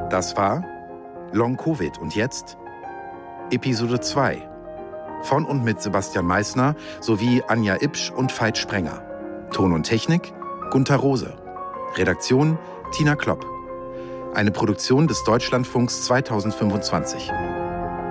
Das war Long Covid und jetzt Episode 2 von und mit Sebastian Meissner sowie Anja Ipsch und Veit Sprenger. Ton und Technik Gunther Rose. Redaktion Tina Klopp. Eine Produktion des Deutschlandfunks 2025.